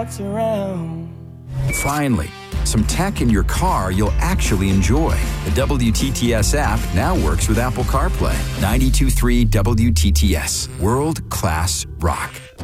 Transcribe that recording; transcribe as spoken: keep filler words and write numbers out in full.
walks around. Finally, some tech in your car you'll actually enjoy. The W T T S app now works with Apple CarPlay. ninety-two point three W T T S. World-class rock.